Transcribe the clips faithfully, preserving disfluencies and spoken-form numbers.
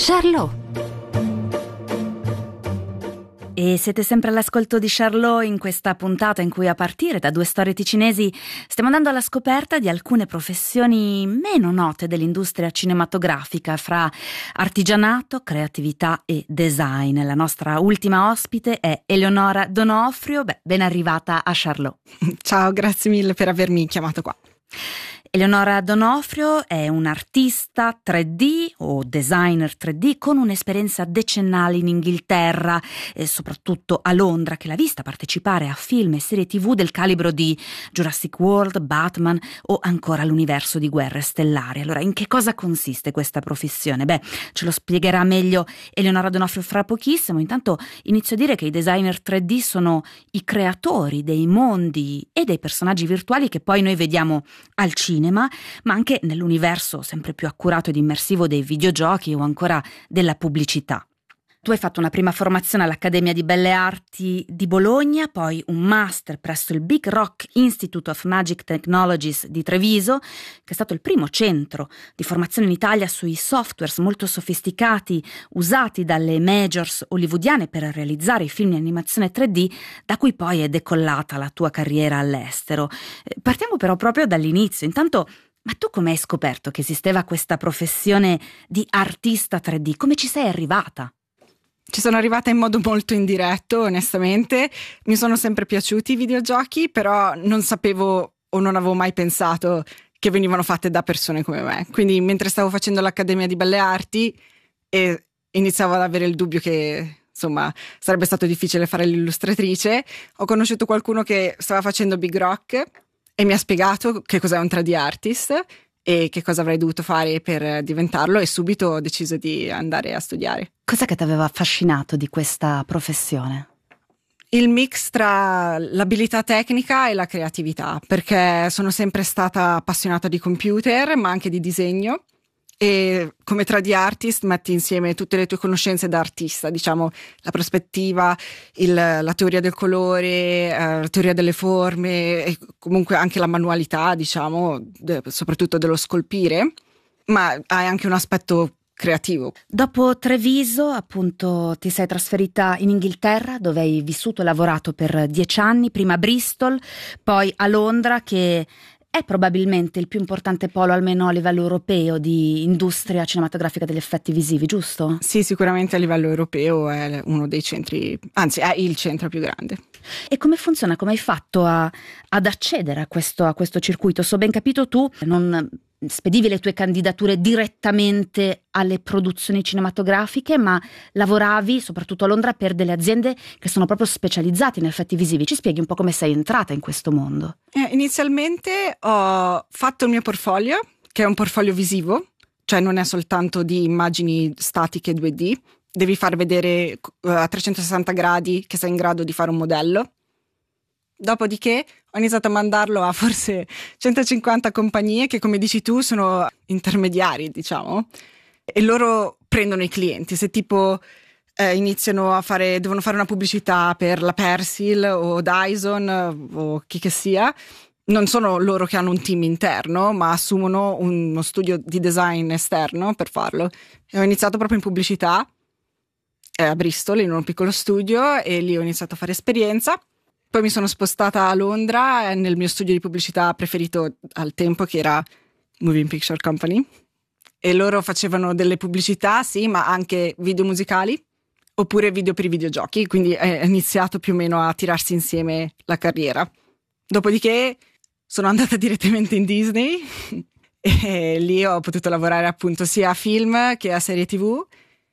Charlot. E siete sempre all'ascolto di Charlot in questa puntata in cui, a partire da due storie ticinesi, stiamo andando alla scoperta di alcune professioni meno note dell'industria cinematografica, fra artigianato, creatività e design. La nostra ultima ospite è Eleonora D'Onofrio. Beh, ben arrivata a Charlot. Ciao, grazie mille per avermi chiamato qua. Eleonora D'Onofrio è un'artista tre D o designer tre D con un'esperienza decennale in Inghilterra e soprattutto a Londra, che l'ha vista partecipare a film e serie tivù del calibro di Jurassic World, Batman o ancora l'universo di Guerre Stellari. Allora, in che cosa consiste questa professione? Beh, ce lo spiegherà meglio Eleonora D'Onofrio fra pochissimo. Intanto inizio a dire che i designer tre D sono i creatori dei mondi e dei personaggi virtuali che poi noi vediamo al cinema, ma anche nell'universo sempre più accurato ed immersivo dei videogiochi o ancora della pubblicità. Tu hai fatto una prima formazione all'Accademia di Belle Arti di Bologna, poi un master presso il Big Rock Institute of Magic Technologies di Treviso, che è stato il primo centro di formazione in Italia sui softwares molto sofisticati usati dalle majors hollywoodiane per realizzare i film di animazione tre D, da cui poi è decollata la tua carriera all'estero. Partiamo però proprio dall'inizio. Intanto, ma tu come hai scoperto che esisteva questa professione di artista tre D? Come ci sei arrivata? Ci sono arrivata in modo molto indiretto, onestamente. Mi sono sempre piaciuti i videogiochi, però non sapevo o non avevo mai pensato che venivano fatte da persone come me. Quindi mentre stavo facendo l'Accademia di Belle Arti e iniziavo ad avere il dubbio che, insomma, sarebbe stato difficile fare l'illustratrice, ho conosciuto qualcuno che stava facendo Big Rock e mi ha spiegato che cos'è un tre D artist e che cosa avrei dovuto fare per diventarlo, e subito ho deciso di andare a studiare. Cos'è che ti aveva affascinato di questa professione? Il mix tra l'abilità tecnica e la creatività, perché sono sempre stata appassionata di computer, ma anche di disegno, e come tre D artist metti insieme tutte le tue conoscenze da artista, diciamo la prospettiva, il, la teoria del colore, eh, la teoria delle forme e comunque anche la manualità, diciamo, de, soprattutto dello scolpire, ma hai anche un aspetto creativo. Dopo Treviso, appunto, ti sei trasferita in Inghilterra, dove hai vissuto e lavorato per dieci anni, prima a Bristol, poi a Londra, che è probabilmente il più importante polo, almeno a livello europeo, di industria cinematografica degli effetti visivi, giusto? Sì, sicuramente a livello europeo è uno dei centri, anzi è il centro più grande. E come funziona? Come hai fatto a, ad accedere a questo, a questo circuito? Se ho ben capito, tu non spedivi le tue candidature direttamente alle produzioni cinematografiche, ma lavoravi soprattutto a Londra per delle aziende che sono proprio specializzate in effetti visivi. Ci spieghi un po' come sei entrata in questo mondo? Eh, inizialmente ho fatto il mio portfolio, che è un portfolio visivo, cioè non è soltanto di immagini statiche due D, devi far vedere uh, a trecentosessanta gradi che sei in grado di fare un modello. Dopodiché ho iniziato a mandarlo a forse centocinquanta compagnie che, come dici tu, sono intermediari, diciamo, e loro prendono i clienti. Se tipo eh, iniziano a fare, devono fare una pubblicità per la Persil o Dyson o chi che sia, non sono loro che hanno un team interno, ma assumono uno studio di design esterno per farlo. E ho iniziato proprio in pubblicità eh, a Bristol, in un piccolo studio, e lì ho iniziato a fare esperienza. Poi mi sono spostata a Londra nel mio studio di pubblicità preferito al tempo, che era Moving Picture Company, e loro facevano delle pubblicità, sì, ma anche video musicali oppure video per i videogiochi, quindi è iniziato più o meno a tirarsi insieme la carriera. Dopodiché sono andata direttamente in Disney e lì ho potuto lavorare appunto sia a film che a serie tivù,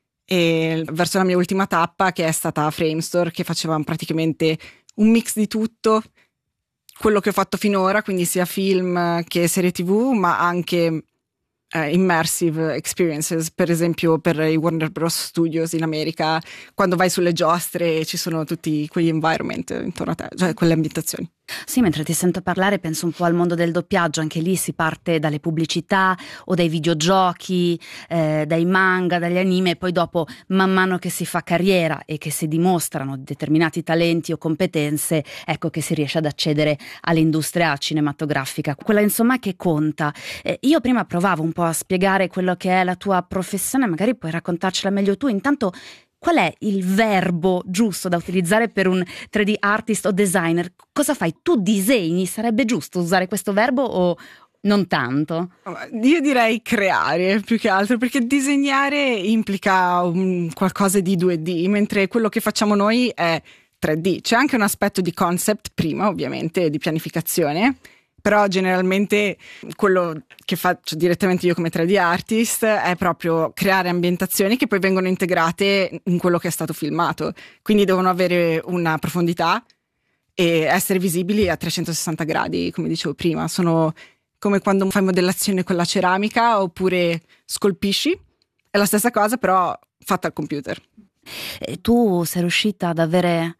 e verso la mia ultima tappa, che è stata a Framestore, che faceva praticamente un mix di tutto quello che ho fatto finora, quindi sia film che serie tivù, ma anche eh, immersive experiences, per esempio per i Warner Bros. Studios in America, quando vai sulle giostre ci sono tutti quegli environment intorno a te, cioè quelle ambientazioni. Sì, mentre ti sento parlare penso un po' al mondo del doppiaggio, anche lì si parte dalle pubblicità o dai videogiochi, eh, dai manga, dagli anime, e poi dopo, man mano che si fa carriera e che si dimostrano determinati talenti o competenze, ecco che si riesce ad accedere all'industria cinematografica, quella insomma che conta. Eh, io prima provavo un po' a spiegare quello che è la tua professione, magari puoi raccontarcela meglio tu. Intanto, qual è il verbo giusto da utilizzare per un tre D artist o designer? Cosa fai? Tu disegni? Sarebbe giusto usare questo verbo o non tanto? Io direi creare più che altro, perché disegnare implica un qualcosa di due D, mentre quello che facciamo noi è tre D. C'è anche un aspetto di concept prima, ovviamente, di pianificazione, però generalmente quello che faccio direttamente io come tre D artist è proprio creare ambientazioni che poi vengono integrate in quello che è stato filmato, quindi devono avere una profondità e essere visibili a trecentosessanta gradi, come dicevo prima. Sono come quando fai modellazione con la ceramica oppure scolpisci, è la stessa cosa però fatta al computer. E tu sei riuscita ad avere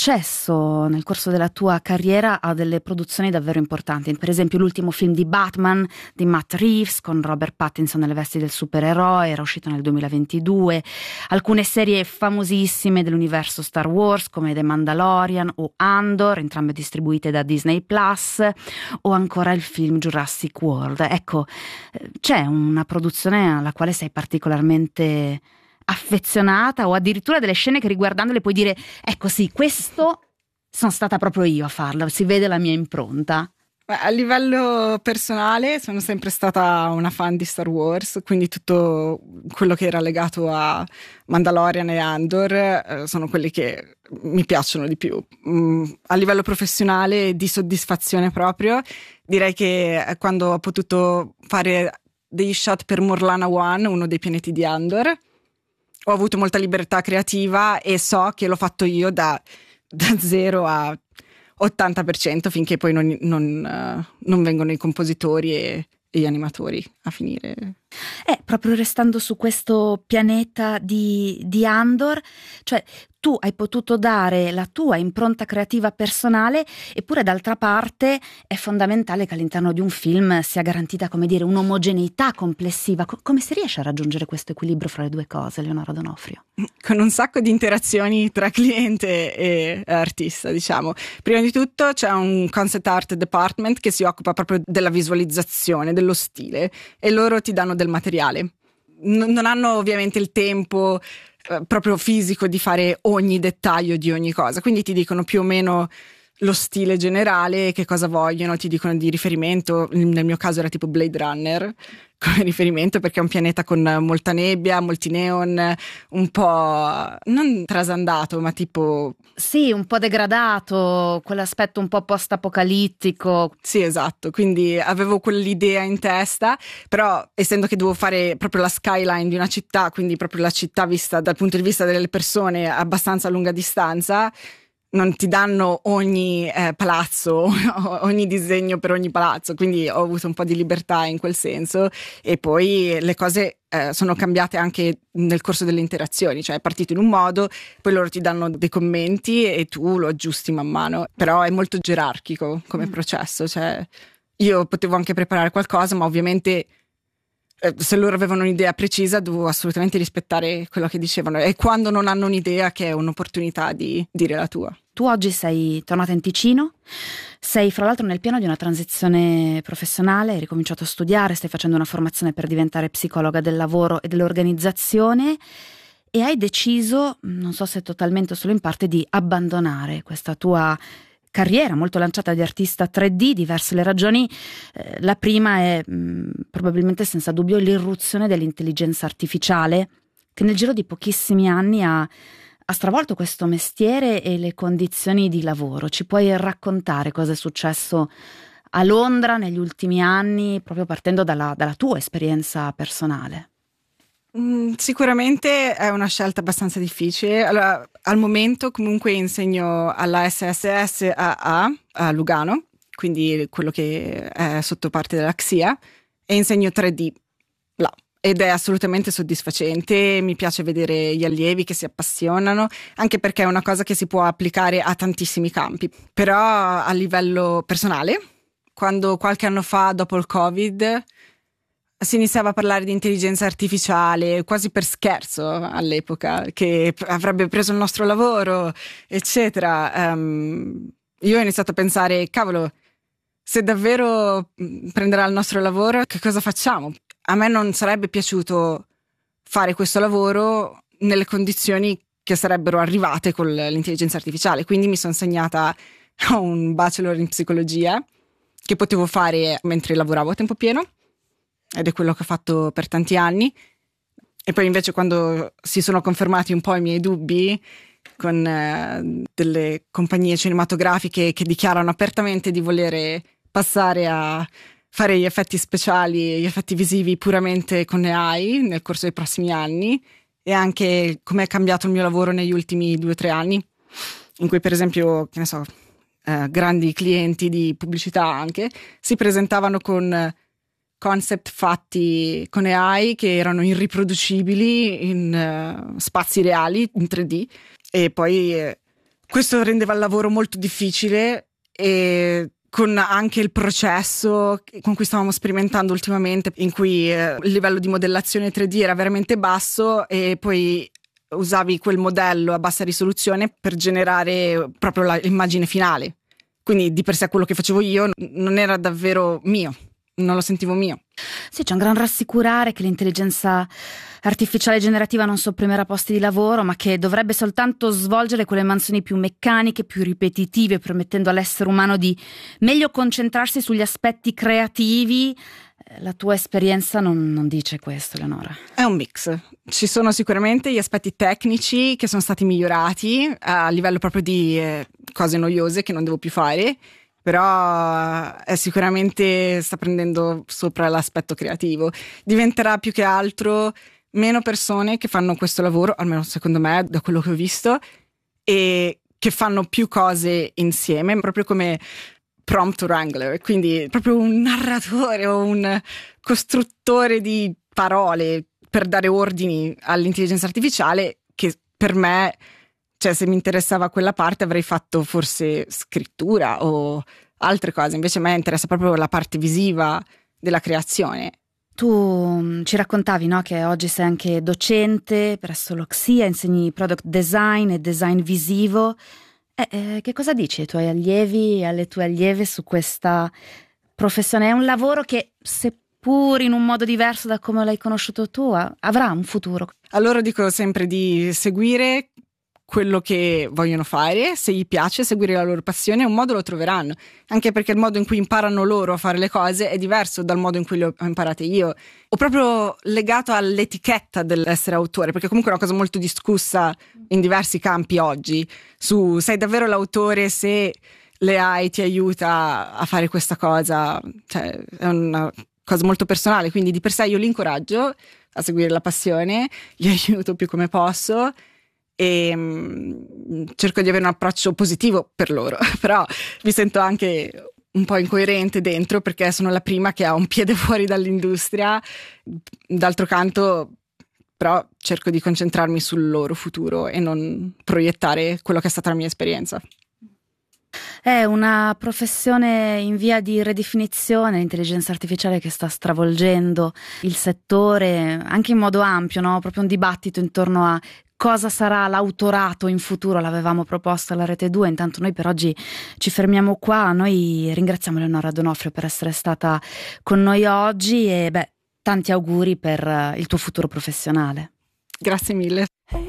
accesso nel corso della tua carriera a delle produzioni davvero importanti, per esempio l'ultimo film di Batman di Matt Reeves con Robert Pattinson nelle vesti del supereroe, era uscito nel duemilaventidue, alcune serie famosissime dell'universo Star Wars come The Mandalorian o Andor, entrambe distribuite da Disney Plus, o ancora il film Jurassic World. Ecco, c'è una produzione alla quale sei particolarmente affezionata, o addirittura delle scene che riguardandole puoi dire ecco sì, questo sono stata proprio io a farlo, si vede la mia impronta? A livello personale sono sempre stata una fan di Star Wars, quindi tutto quello che era legato a Mandalorian e Andor eh, sono quelli che mi piacciono di più. Mm, a livello professionale, di soddisfazione proprio, direi che quando ho potuto fare degli shot per Morlana One, uno dei pianeti di Andor, ho avuto molta libertà creativa e so che l'ho fatto io da, da zero a ottanta per cento finché poi non, non, uh, non vengono i compositori e, e gli animatori a finire. Eh, proprio restando su questo pianeta di, di Andor, cioè tu hai potuto dare la tua impronta creativa personale, eppure d'altra parte è fondamentale che all'interno di un film sia garantita, come dire, un'omogeneità complessiva. Co- come si riesce a raggiungere questo equilibrio fra le due cose, Leonora D'Onofrio? Con un sacco di interazioni tra cliente e artista, diciamo. Prima di tutto c'è un concept art department che si occupa proprio della visualizzazione, dello stile, e loro ti danno del materiale. N- non hanno ovviamente il tempo eh, proprio fisico di fare ogni dettaglio di ogni cosa, quindi ti dicono più o meno lo stile generale, che cosa vogliono, ti dicono di riferimento. Nel mio caso era tipo Blade Runner come riferimento, perché è un pianeta con molta nebbia, molti neon, un po' non trasandato, ma tipo sì, un po' degradato, quell'aspetto un po' post-apocalittico. Sì, esatto, quindi avevo quell'idea in testa, però essendo che dovevo fare proprio la skyline di una città, quindi proprio la città vista dal punto di vista delle persone abbastanza a lunga distanza, non ti danno ogni eh, palazzo, ogni disegno per ogni palazzo, quindi ho avuto un po' di libertà in quel senso, e poi le cose eh, sono cambiate anche nel corso delle interazioni, cioè è partito in un modo, poi loro ti danno dei commenti e tu lo aggiusti man mano, però è molto gerarchico come mm. processo, cioè io potevo anche preparare qualcosa, ma ovviamente eh, se loro avevano un'idea precisa dovevo assolutamente rispettare quello che dicevano, e quando non hanno un'idea, che è un'opportunità di dire la tua. Tu oggi sei tornata in Ticino, sei fra l'altro nel pieno di una transizione professionale, hai ricominciato a studiare, stai facendo una formazione per diventare psicologa del lavoro e dell'organizzazione, e hai deciso, non so se totalmente o solo in parte, di abbandonare questa tua carriera molto lanciata di artista tre D. Diverse le ragioni, eh, la prima è mh, probabilmente senza dubbio l'irruzione dell'intelligenza artificiale, che nel giro di pochissimi anni ha, ha stravolto questo mestiere e le condizioni di lavoro. Ci puoi raccontare cosa è successo a Londra negli ultimi anni, proprio partendo dalla, dalla tua esperienza personale? Mm, sicuramente è una scelta abbastanza difficile. Allora, al momento comunque insegno alla S S S A A a Lugano, quindi quello che è sotto parte della X I A, e insegno tre D là. ed è assolutamente soddisfacente. Mi piace vedere gli allievi che si appassionano, anche perché è una cosa che si può applicare a tantissimi campi. Però a livello personale, quando qualche anno fa, dopo il Covid, si iniziava a parlare di intelligenza artificiale quasi per scherzo all'epoca, che avrebbe preso il nostro lavoro, eccetera. Um, io ho iniziato a pensare, cavolo, se davvero prenderà il nostro lavoro, che cosa facciamo? A me non sarebbe piaciuto fare questo lavoro nelle condizioni che sarebbero arrivate con l'intelligenza artificiale, quindi mi sono segnata a un bachelor in psicologia che potevo fare mentre lavoravo a tempo pieno, ed è quello che ho fatto per tanti anni. E poi invece, quando si sono confermati un po' i miei dubbi con eh, delle compagnie cinematografiche che dichiarano apertamente di volere passare a fare gli effetti speciali, gli effetti visivi puramente con A I nel corso dei prossimi anni, e anche come è cambiato il mio lavoro negli ultimi due o tre anni, in cui per esempio, che ne so, eh, grandi clienti di pubblicità anche si presentavano con concept fatti con A I che erano irriproducibili in uh, spazi reali in tre D, e poi eh, questo rendeva il lavoro molto difficile, e con anche il processo con cui stavamo sperimentando ultimamente, in cui eh, il livello di modellazione tre D era veramente basso, e poi usavi quel modello a bassa risoluzione per generare proprio l'immagine finale, quindi di per sé quello che facevo io non era davvero mio, non lo sentivo mio. Sì, c'è un gran rassicurare che l'intelligenza artificiale generativa non sopprimerà posti di lavoro, ma che dovrebbe soltanto svolgere quelle mansioni più meccaniche, più ripetitive, permettendo all'essere umano di meglio concentrarsi sugli aspetti creativi. La tua esperienza non, non dice questo, Eleonora? È un mix. Ci sono sicuramente gli aspetti tecnici che sono stati migliorati a livello proprio di eh, cose noiose che non devo più fare, però è sicuramente sta prendendo sopra l'aspetto creativo. Diventerà più che altro meno persone che fanno questo lavoro, almeno secondo me, da quello che ho visto, e che fanno più cose insieme, proprio come prompt wrangler, quindi proprio un narratore o un costruttore di parole per dare ordini all'intelligenza artificiale, che per me, cioè, se mi interessava quella parte avrei fatto forse scrittura o altre cose. Invece a me interessa proprio la parte visiva della creazione. Tu ci raccontavi, no, che oggi sei anche docente presso l'Oxia, insegni product design e design visivo. Eh, eh, che cosa dici ai tuoi allievi e alle tue allieve su questa professione? È un lavoro che, seppur in un modo diverso da come l'hai conosciuto tu, avrà un futuro. A loro dico sempre di seguire quello che vogliono fare, se gli piace, seguire la loro passione, un modo lo troveranno, anche perché il modo in cui imparano loro a fare le cose è diverso dal modo in cui le ho imparate io. Ho proprio legato all'etichetta dell'essere autore, perché comunque è una cosa molto discussa in diversi campi oggi, su sei davvero l'autore se le A I ti aiuta a fare questa cosa, cioè è una cosa molto personale, quindi di per sé io li incoraggio a seguire la passione, li aiuto più come posso, e um, cerco di avere un approccio positivo per loro, però mi sento anche un po' incoerente dentro, perché sono la prima che ha un piede fuori dall'industria. D'altro canto però cerco di concentrarmi sul loro futuro e non proiettare quello che è stata la mia esperienza. È una professione in via di ridefinizione, l'intelligenza artificiale che sta stravolgendo il settore anche in modo ampio, no? Proprio un dibattito intorno a cosa sarà l'autorato in futuro, l'avevamo proposto alla Rete due, intanto noi per oggi ci fermiamo qua. Noi ringraziamo Eleonora D'Onofrio per essere stata con noi oggi e beh, tanti auguri per il tuo futuro professionale. Grazie mille.